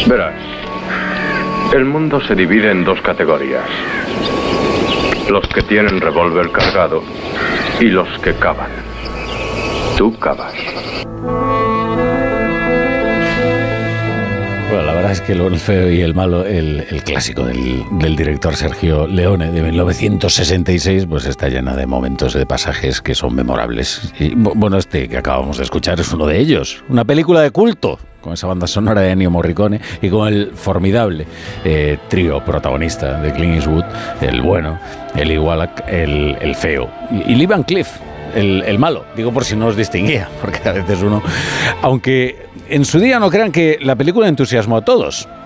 Verás, el mundo se divide en dos categorías. Los que tienen revólver cargado y los que cavan. Tú cavas. Bueno, la verdad es que El feo y el malo, el clásico del director Sergio Leone de 1966, pues está llena de momentos, de pasajes que son memorables. Y bueno, este que acabamos de escuchar es uno de ellos. Una película de culto, con esa banda sonora de Ennio Morricone y con el formidable trío protagonista de Clint Eastwood, el bueno, Eli Wallach, el feo, y Lee Van Cleef, el malo, digo por si no os distinguía, porque a veces uno, aunque en su día no crean que la película entusiasmó a todos,